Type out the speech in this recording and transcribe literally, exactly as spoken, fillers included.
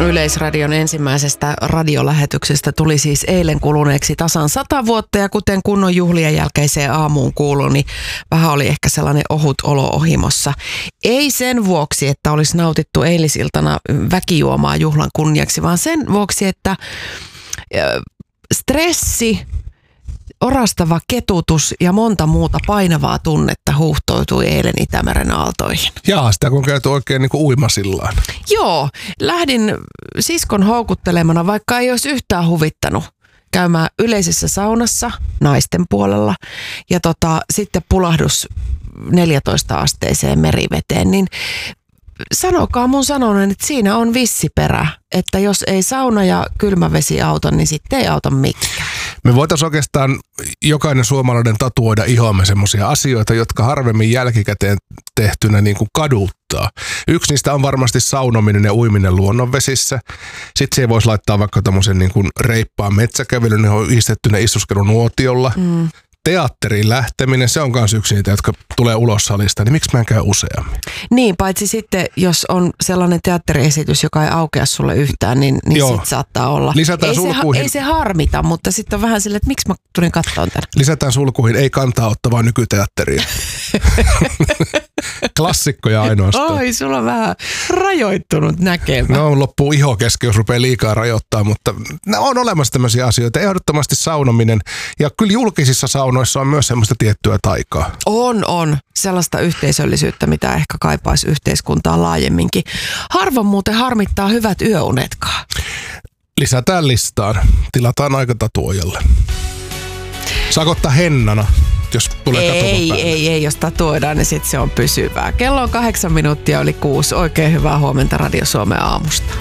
Yleisradion ensimmäisestä radiolähetyksestä tuli siis eilen kuluneeksi tasan sata vuotta ja kuten kunnon juhlien jälkeiseen aamuun kuului, niin vähän oli ehkä sellainen ohut olo ohimossa. Ei sen vuoksi, että olisi nautittu eilisiltana väkijuomaa juhlan kunniaksi, vaan sen vuoksi, että stressi, orastava ketutus ja monta muuta painavaa tunnetta huuhtoutui eilen Itämeren aaltoihin. Jaa, sitä kun käyty oikein niin kuin uimasillaan. Joo, lähdin siskon houkuttelemana, vaikka ei olisi yhtään huvittanut käymään yleisessä saunassa naisten puolella ja tota, sitten pulahdus neljätoista asteiseen meriveteen, niin sanokaa mun sanonen, että siinä on vissi perä, että jos ei sauna ja kylmä vesi auta, niin sitten ei auta mikään. Me voitaisiin oikeastaan jokainen suomalainen tatuoida ihoamme semmoisia asioita, jotka harvemmin jälkikäteen tehtynä niin kuin kaduttaa. Yksi niistä on varmasti saunominen ja uiminen luonnonvesissä. Sitten siihen voisi laittaa vaikka tämmöisen niin kuin reippaan metsäkävelyn, johon on yhdistettynä istuskelunuotiolla. Mm. Teatteriin lähteminen, se on myös yksi niitä, jotka tulee ulos salista, niin miksi mä en käy useammin? Niin, paitsi sitten, jos on sellainen teatteriesitys, joka ei aukea sulle yhtään, niin, niin sitten saattaa olla. Lisätään ei, sulkuihin. Se, ei se harmita, mutta sitten on vähän silleen, että miksi mä tulin katsomaan tänne. Lisätään sulkuihin, ei kantaa ottavaa nykyteatteria. Klassikkoja ainoastaan. Oi, sulla on vähän rajoittunut näkemä. No loppuu iho kesken, jos rupeaa liikaa rajoittaa, mutta on olemassa tämmöisiä asioita. Ehdottomasti saunominen ja kyllä julkisissa saunoissa on myös semmoista tiettyä taikaa. On, on. Sellaista yhteisöllisyyttä, mitä ehkä kaipaisi yhteiskuntaa laajemminkin. Harvoin muuten harmittaa hyvät yöunetkaan. Lisätään listaan. Tilataan aikatatuojalle. Saako ottaa hennana, jos tulee Ei, ei, ei, ei. Jos tatuoidaan, niin sitten se on pysyvää. Kello on kahdeksan minuuttia yli kuusi. Oikein hyvää huomenta Radio Suomen aamusta.